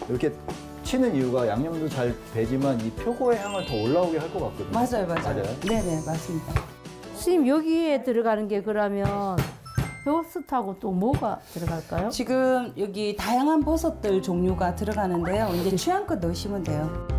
이렇게 치는 이유가 양념도 잘 배지만 이 표고의 향을 더 올라오게 할 것 같거든요. 맞아요. 맞아요? 네네, 맞습니다. 선생님 여기에 들어가는 게 그러면 버섯하고 또 뭐가 들어갈까요? 지금 여기 다양한 버섯들 종류가 들어가는데요. 이제 취향껏 넣으시면 돼요.